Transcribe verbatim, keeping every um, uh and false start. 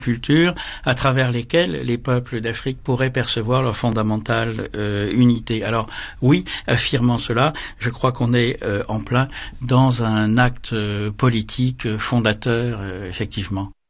cultures à travers lesquelles les peuples d'Afrique pourraient percevoir leur fondamentale euh, unité. Alors oui, affirmant cela, je crois qu'on est euh, en plein dans un acte euh, politique euh, fondateur, euh, effectivement.